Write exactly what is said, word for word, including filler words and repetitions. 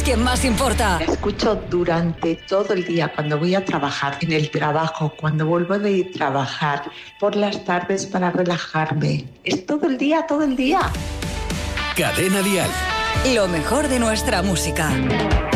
quien más importa. La escucho durante todo el día, cuando voy a trabajar, en el trabajo, cuando vuelvo de trabajar, por las tardes para relajarme. Es todo el día, todo el día. Cadena Dial. Lo mejor de nuestra música.